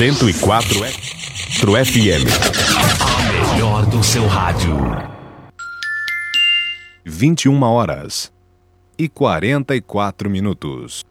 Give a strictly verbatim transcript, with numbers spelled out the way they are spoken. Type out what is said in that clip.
cento e quatro F M. A melhor do seu rádio. vinte e uma horas e quarenta e quatro minutos.